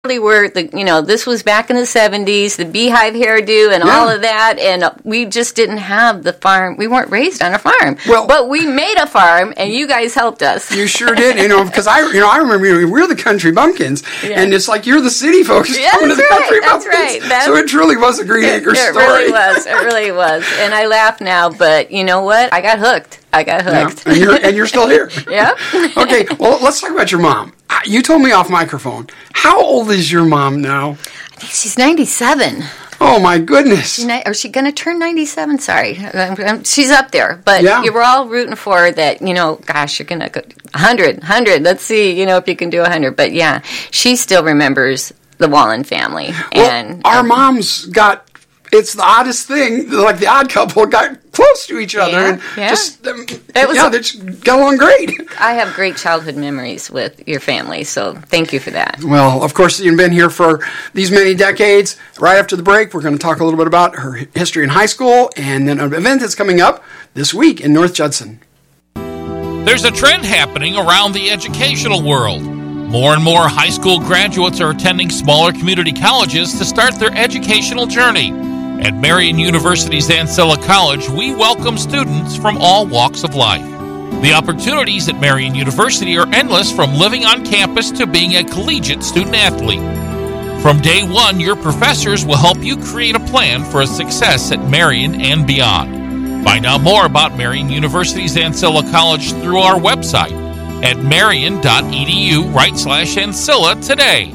really were this was back in the 70s, the beehive hairdo and all of that, and we just didn't have the farm. We weren't raised on a farm, but we made a farm, and you guys helped us. You sure did, because I remember we're the country bumpkins, and it's like you're the city folks coming to the country bumpkins. Right. So it truly was a Green Acres story. It really was, and I laugh now, but you know what? I got hooked. Yeah. And you're still here. Yeah. Okay, well, let's talk about your mom. You told me off microphone. How old is your mom now? I think she's 97. Oh, my goodness. Is she going to turn 97? Sorry. She's up there. But you were all rooting for her that, gosh, you're going to go 100. Let's see, if you can do 100. But, yeah, she still remembers the Wallen family. Well, our moms got... It's the oddest thing, like the odd couple got close to each other they just got along great. I have great childhood memories with your family, so thank you for that. Well, of course, you've been here for these many decades. Right after the break, we're going to talk a little bit about her history in high school and then an event that's coming up this week in North Judson. There's a trend happening around the educational world. More and more high school graduates are attending smaller community colleges to start their educational journey. At Marian University's Ancilla College, we welcome students from all walks of life. The opportunities at Marian University are endless, from living on campus to being a collegiate student-athlete. From day one, your professors will help you create a plan for a success at Marian and beyond. Find out more about Marian University's Ancilla College through our website at marian.edu/Ancilla today.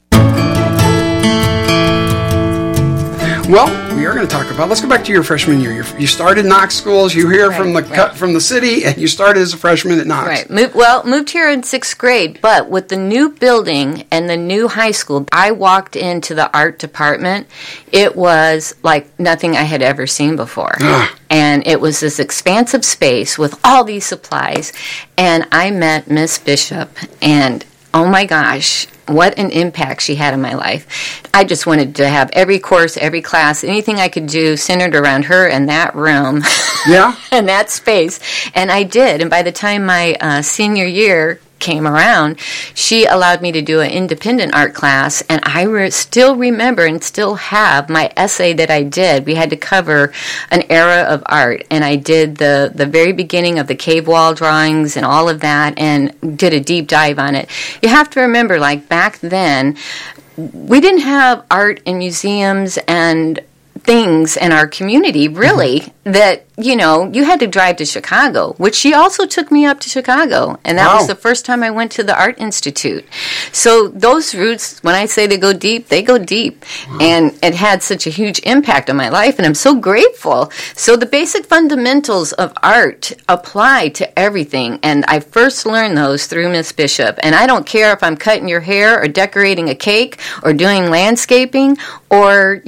Well, we are going to talk about. Let's go back to your freshman year. You started Knox schools. You hear from the city, and you started as a freshman at Knox. Right. Moved here in 6th grade, but with the new building and the new high school, I walked into the art department. It was like nothing I had ever seen before. And it was this expansive space with all these supplies. And I met Miss Bishop, and oh my gosh, what an impact she had in my life. I just wanted to have every course, every class, anything I could do centered around her and that room. Yeah. And that space. And I did. And by the time my senior year came around, she allowed me to do an independent art class, and I still remember and still have my essay that I did. We had to cover an era of art, and I did the very beginning of the cave wall drawings and all of that, and did a deep dive on it. You have to remember, like back then, we didn't have art in museums and things in our community, really, that, you had to drive to Chicago, which she also took me up to Chicago. And that was the first time I went to the Art Institute. So those roots, when I say they go deep, they go deep. Wow. And it had such a huge impact on my life, and I'm so grateful. So the basic fundamentals of art apply to everything. And I first learned those through Miss Bishop. And I don't care if I'm cutting your hair or decorating a cake or doing landscaping or,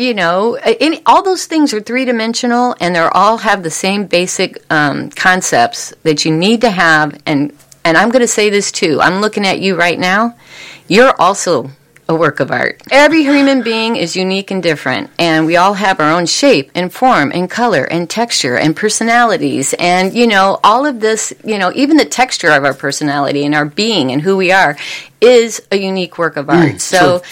all those things are three-dimensional, and they all have the same basic concepts that you need to have. And I'm going to say this too. I'm looking at you right now. You're also a work of art. Every human being is unique and different, and we all have our own shape and form and color and texture and personalities. And, all of this, even the texture of our personality and our being and who we are is a unique work of art. So,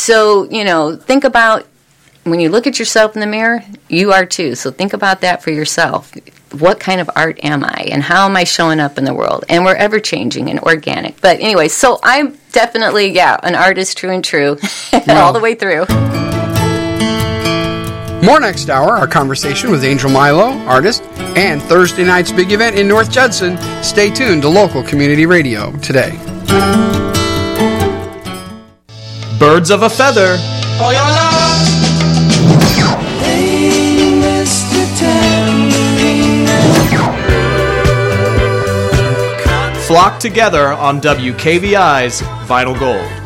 think about, when you look at yourself in the mirror, you are too. So think about that for yourself. What kind of art am I, and how am I showing up in the world? And we're ever changing and organic. But anyway, so I'm definitely, an artist true and true, all the way through. More next hour, our conversation with Angel Milo, artist, and Thursday night's big event in North Judson. Stay tuned to local community radio today. Birds of a feather. For your love. Hey, Mr. Tambourine. Flock together on WKVI's Vinyl Gold.